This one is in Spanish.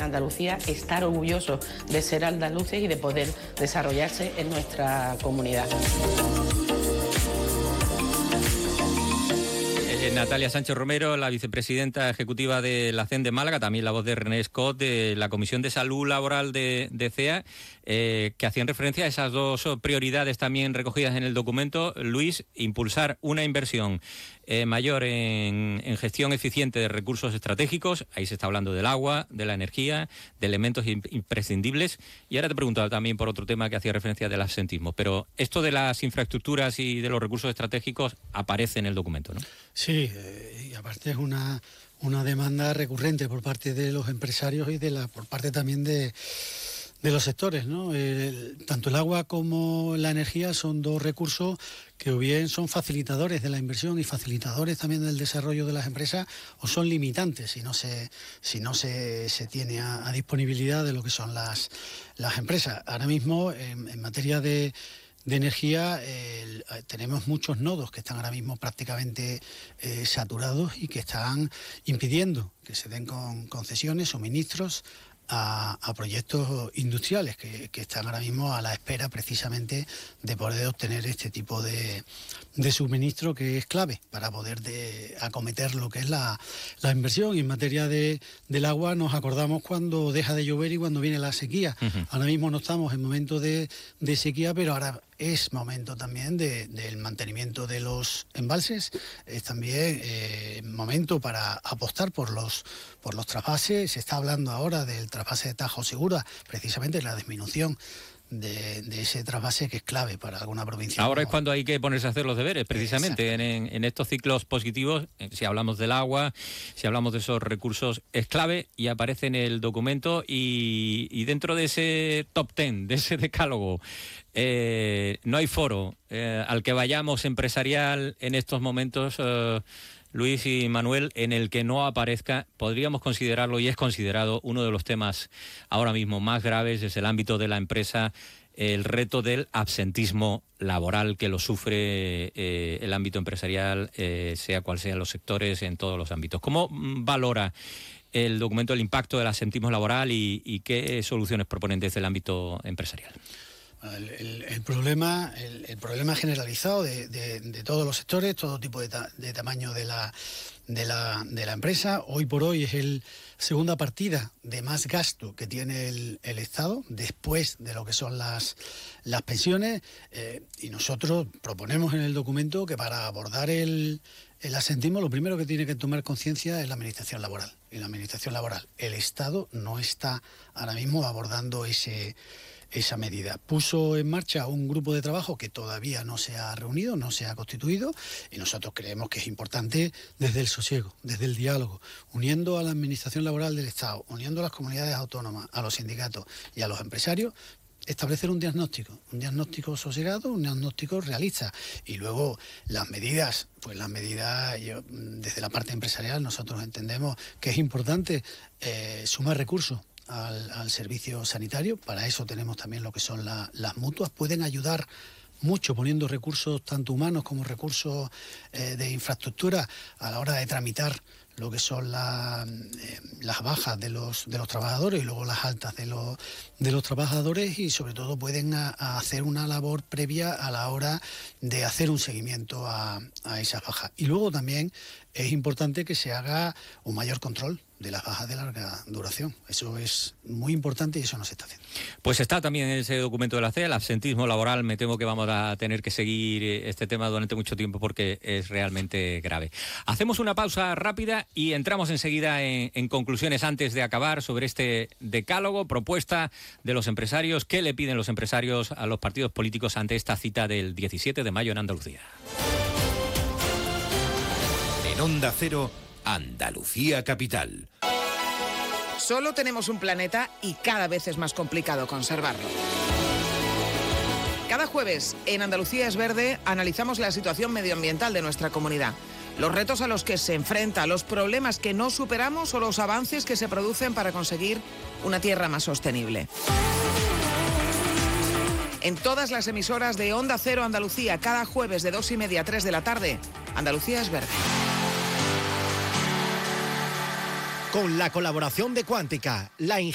Andalucía, estar orgullosos de ser andaluces y de poder desarrollarse en nuestra comunidad. Natalia Sánchez Romero, la vicepresidenta ejecutiva de la CEN de Málaga, también la voz de René Scott, de la Comisión de Salud Laboral de CEA, que hacían referencia a esas dos prioridades también recogidas en el documento. Luis, impulsar una inversión mayor en gestión eficiente de recursos estratégicos. Ahí se está hablando del agua, de la energía, de elementos imprescindibles. Y ahora te preguntaba también por otro tema que hacía referencia del absentismo. Pero esto de las infraestructuras y de los recursos estratégicos aparece en el documento, ¿no? Sí, y aparte es una demanda recurrente por parte de los empresarios y por parte también de los sectores, ¿no? Tanto el agua como la energía son dos recursos que o bien son facilitadores de la inversión y facilitadores también del desarrollo de las empresas, o son limitantes si no se tiene a disponibilidad de lo que son las empresas. Ahora mismo, en materia de energía, tenemos muchos nodos que están ahora mismo prácticamente saturados y que están impidiendo que se den concesiones, suministros a proyectos industriales que están ahora mismo a la espera precisamente de poder obtener este tipo de suministro, que es clave para poder acometer lo que es la inversión. Y en materia del agua nos acordamos cuando deja de llover y cuando viene la sequía. Uh-huh. Ahora mismo no estamos en momento de sequía, pero ahora es momento también del mantenimiento de los embalses. Es también momento para apostar por los trasvases. Se está hablando ahora del trasvase de Tajo Segura, precisamente la disminución de ese trasvase, que es clave para alguna provincia. Ahora es cuando hay que ponerse a hacer los deberes, precisamente en estos ciclos positivos. Si hablamos del agua, si hablamos de esos recursos, es clave, y aparece en el documento. Y dentro de ese top 10, de ese decálogo, no hay foro al que vayamos empresarial en estos momentos, Luis y Manuel, en el que no aparezca. Podríamos considerarlo, y es considerado, uno de los temas ahora mismo más graves desde el ámbito de la empresa, el reto del absentismo laboral, que lo sufre el ámbito empresarial, sea cual sean los sectores, en todos los ámbitos. ¿Cómo valora el documento el impacto del absentismo laboral y qué soluciones proponen desde el ámbito empresarial? El problema generalizado de todos los sectores, todo tipo de tamaño de la empresa. Hoy por hoy es la segunda partida de más gasto que tiene el Estado, después de lo que son las pensiones, y nosotros proponemos en el documento que para abordar el absentismo, lo primero que tiene que tomar conciencia es la administración laboral. Y la administración laboral, el Estado no está ahora mismo abordando esa medida. Puso en marcha un grupo de trabajo que todavía no se ha reunido, no se ha constituido, y nosotros creemos que es importante, desde el sosiego, desde el diálogo, uniendo a la administración laboral del Estado, uniendo a las comunidades autónomas, a los sindicatos y a los empresarios, establecer un diagnóstico sosegado, un diagnóstico realista. Y luego las medidas, desde la parte empresarial nosotros entendemos que es importante sumar recursos al servicio sanitario. Para eso tenemos también lo que son las mutuas. Pueden ayudar mucho poniendo recursos tanto humanos como recursos de infraestructura a la hora de tramitar lo que son las bajas de los trabajadores y luego las altas de los trabajadores, y sobre todo pueden hacer una labor previa a la hora de hacer un seguimiento a esas bajas. Y luego también es importante que se haga un mayor control de las bajas de larga duración. Eso es muy importante y eso no se está haciendo. Pues está también en ese documento de la CEA, el absentismo laboral. Me temo que vamos a tener que seguir este tema durante mucho tiempo porque es realmente grave. Hacemos una pausa rápida y entramos enseguida en conclusiones antes de acabar sobre este decálogo, propuesta de los empresarios. ¿Qué le piden los empresarios a los partidos políticos ante esta cita del 17 de mayo en Andalucía? En Onda Cero, Andalucía Capital. Solo tenemos un planeta y cada vez es más complicado conservarlo. Cada jueves en Andalucía es Verde analizamos la situación medioambiental de nuestra comunidad, los retos a los que se enfrenta, los problemas que no superamos o los avances que se producen para conseguir una tierra más sostenible. En todas las emisoras de Onda Cero Andalucía, cada jueves de 2:30 a 3 de la tarde, Andalucía es Verde. Con la colaboración de Cuántica, la